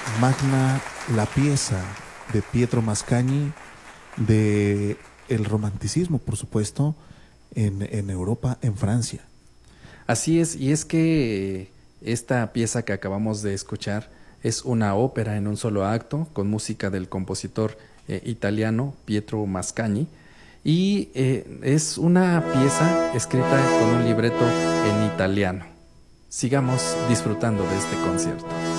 magna la pieza de Pietro Mascagni de el romanticismo, por supuesto, en Europa, en Francia. Así es, y es que esta pieza que acabamos de escuchar es una ópera en un solo acto, con música del compositor italiano Pietro Mascagni, y es una pieza escrita con un libreto en italiano. Sigamos disfrutando de este concierto.